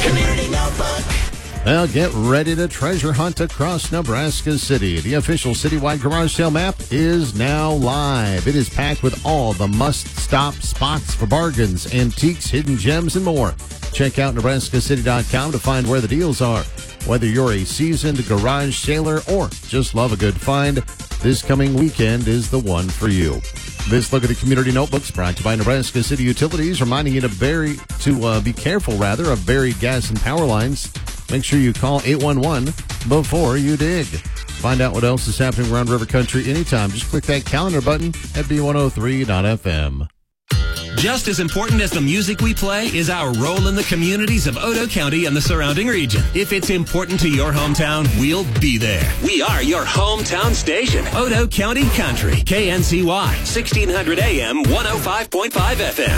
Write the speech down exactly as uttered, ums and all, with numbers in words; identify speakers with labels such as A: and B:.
A: Community Notebook.
B: Well, get ready to treasure hunt across Nebraska City. The official citywide garage sale map is now live. It is packed with all the must-stop spots for bargains, antiques, hidden gems, and more. Check out Nebraska City dot com to find where the deals are. Whether you're a seasoned garage sailor or just love a good find, this coming weekend is the one for you. This look at the Community Notebooks brought to you by Nebraska City Utilities, reminding you to bury to uh, be careful rather of buried gas and power lines. Make sure you call eight one one before you dig. Find out what else is happening around River Country anytime. Just click that calendar button at B one oh three dot F M.
C: Just as important as the music we play is our role in the communities of Otoe County and the surrounding region. If it's important to your hometown, we'll be there. We are your hometown station. Otoe County Country, K N C Y, sixteen hundred A M, one oh five point five F M.